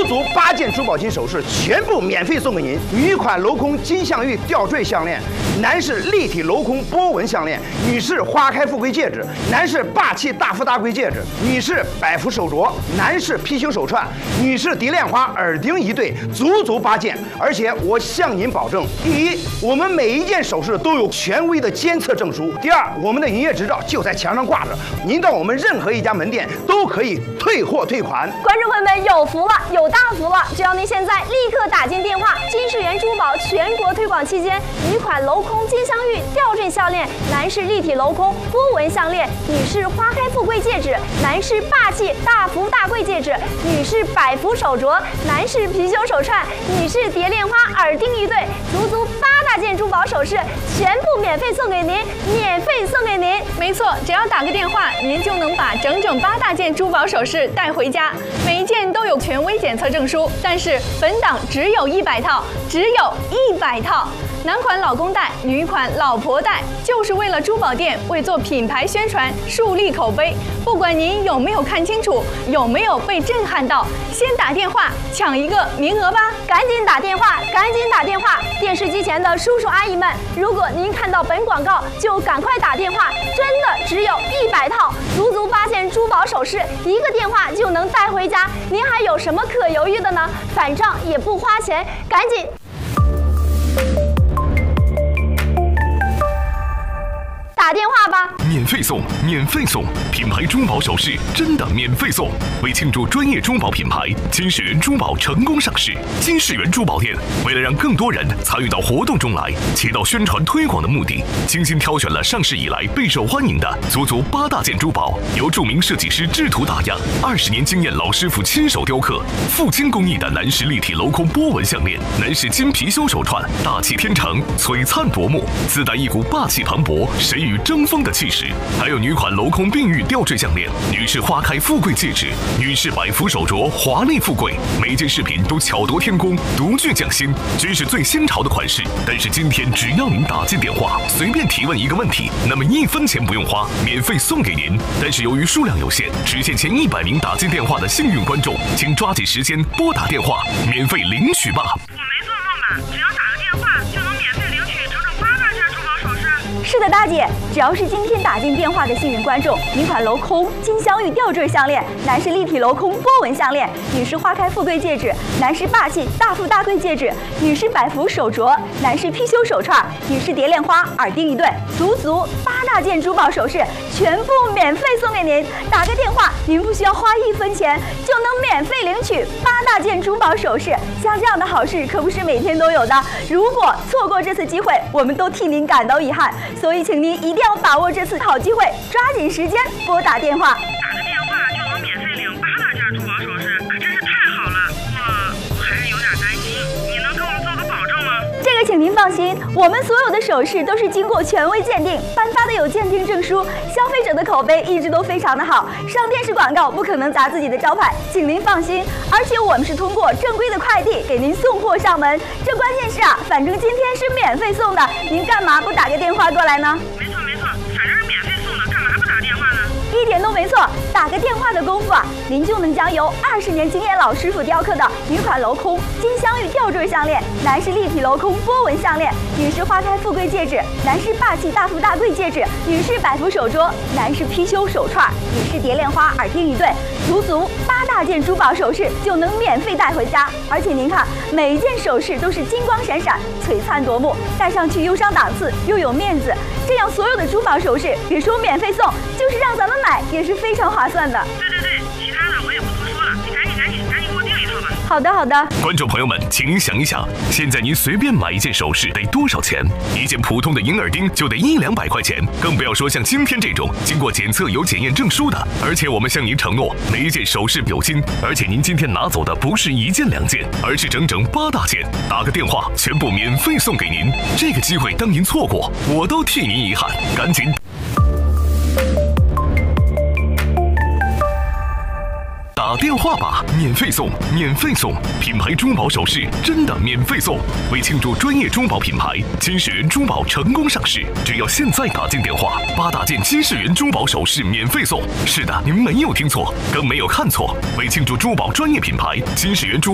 足8件珠宝金首饰全部免费送给您。女款镂空金镶玉吊坠项链，男士立体镂空波纹项链，女士花开富贵戒指，男士霸气大富大贵戒指，女士百福手镯，男士貔貅手串，女士蝶恋花耳钉一对，足足8件。而且我向您保证，第一，我们每一件首饰都有权威的监测证书；第二，我们的营业执照就在墙上挂着，您到我们任何一家门店都可以退货退款。 观众朋友们有福了，有大福了！只要您现在立刻打进电话，金世元珠宝全国推广期间，女款镂空金镶玉吊坠项链，男士立体镂空波纹项链，女士花开富贵戒指，男士霸气大福大贵戒指，女士百福手镯，男士貔貅手串，女士蝶恋花耳钉一对，足足8大件珠宝首饰全部免费送给您，免费送给您。 没错，只要打个电话，您就能把整8大件珠宝首饰带回家，每一件都有权威检测证书。但是本档只有100套，只有100套。男款老公戴，女款老婆戴，就是为了珠宝店为做品牌宣传、树立口碑。不管您有没有看清楚，有没有被震撼到，先打电话抢一个名额吧！ 赶紧打电话，赶紧打电话！电视机前的叔叔阿姨们，如果您看到本广告，就赶快打电话，真的只有100套，足足8件珠宝首饰，一个电话就能带回家。您还有什么可犹豫的呢？反正也不花钱，赶紧！打电话吧！ 免费送，免费送！品牌珠宝首饰真的免费送！为庆祝专业珠宝品牌金世元珠宝成功上市，金世元珠宝店为了让更多人参与到活动中来，起到宣传推广的目的，精心挑选了上市以来备受欢迎的足足8大件珠宝，由著名设计师制图打样，20年经验老师傅亲手雕刻，富金工艺的男士立体镂空波纹项链，男士金貔貅手串，大气天成，璀璨夺目，自带一股霸气磅礴、谁与争锋的气势。还有女款镂空碧玉吊坠项链，女士花开富贵戒指，女士百福手镯，华丽富贵，每件饰品都巧夺天工，独具匠心，均是最新潮的款式。但是今天只要您打进电话，随便提问一个问题，那么1分钱不用花，免费送给您。但是由于数量有限，只限前100名打进电话的幸运观众，请抓紧时间拨打电话，免费领取吧。 我没做梦吧？只要打个电话就能免费领取整8大件珠宝首饰？ 是的，大姐，只要是今天打进电话的幸运观众，女款镂空金镶玉吊坠项链，男士立体镂空波纹项链，女士花开富贵戒指，男士霸气大富大贵戒指，女士百福手镯，男士貔貅手串，女士蝶恋花耳钉一对，足足8大件珠宝首饰全部免费送给您。打个电话，您不需要花1分钱就能免费领取8大件珠宝首饰。像这样的好事可不是每天都有的，如果错过这次机会，我们都替您感到遗憾。所以请您一定要把握这次好机会，抓紧时间拨打电话。 打个电话就能免费领8大件珠宝首饰，可真是太好了。我还是有点担心，你能给我们做个保证吗？ 这个请您放心，我们所有的首饰都是经过权威鉴定，颁发的有鉴定证书，消费者的口碑一直都非常的好。上电视广告不可能砸自己的招牌，请您放心。而且我们是通过正规的快递给您送货上门，这关键是反正今天是免费送的，您干嘛不打个电话过来呢？ 没错，反正是免费送的，干嘛不打电话呢？ 一点都没错，打个电话的功夫您就能将由20年经验老师傅雕刻的女款镂空金镶玉吊坠项链，男士立体镂空波纹项链，女士花开富贵戒指，男士霸气大富大贵戒指，女士百福手镯，男士貔貅手串，女士蝶恋花耳钉一对，足足8大件珠宝首饰就能免费带回家。而且您看，每一件首饰都是金光闪闪，璀璨夺目，戴上去又上档次又有面子。这样所有的珠宝首饰，别说免费送，就是让咱们买也是非常划算的。 对，其他的我也不多说了，你赶紧给我订一套吧。 好的。 观众朋友们，请您想一想，现在您随便买一件首饰得多少钱？一件普通的银耳钉就得100-200块钱，更不要说像今天这种经过检测有检验证书的。而且我们向您承诺，每一件首饰有金，而且您今天拿走的不是1件2件，而是整8大件。打个电话，全部免费送给您。这个机会当您错过，我都替您遗憾。赶紧打电话吧，免费送，免费送！品牌珠宝首饰真的免费送！为庆祝专业珠宝品牌金世元珠宝成功上市，只要现在打进电话，8大件金世元珠宝首饰免费送！是的，您没有听错，更没有看错。为庆祝珠宝专业品牌金世元珠